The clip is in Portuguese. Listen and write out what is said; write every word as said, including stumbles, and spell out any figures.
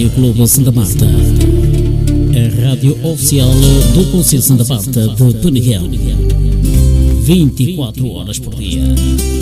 Rádio Clube Santa Marta, a rádio oficial do Conselho Santa Marta de Peneguel, vinte e quatro horas por dia.